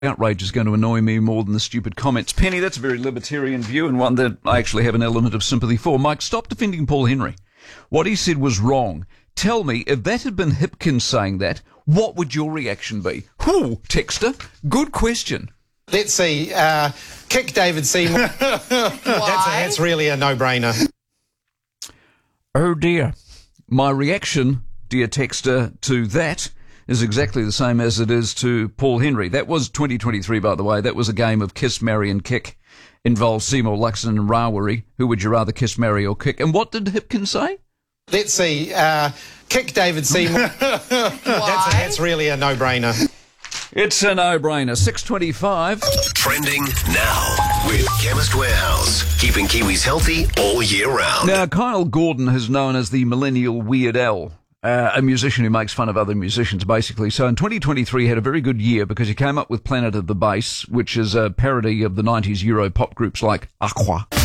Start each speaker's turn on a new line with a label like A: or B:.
A: outrage is going to annoy me more than the stupid comments. Penny, that's a very libertarian view and one that I actually have an element of sympathy for. Mike, stop defending Paul Henry. What he said was wrong. Tell me, if that had been Hipkins saying that, what would your reaction be? Whew, Texter, good question.
B: Let's see, kick David Seymour. That's really a no-brainer.
A: Oh dear. My reaction, dear Texter, to that is exactly the same as it is to Paul Henry. That was 2023, by the way. That was a game of kiss, marry and kick. Involved Seymour, Luxon and Rawiri. Who would you rather kiss, marry or kick? And what did Hipkins say?
B: Let's see, kick David Seymour. That's really a no-brainer.
A: It's a no-brainer. 6:25.
C: Trending now with Chemist Warehouse. Keeping Kiwis healthy all year round.
A: Now, Kyle Gordon is known as the millennial Weird Al. A musician who makes fun of other musicians, basically. So in 2023, he had a very good year because he came up with Planet of the Bass, which is a parody of the 90s Euro pop groups like Aqua.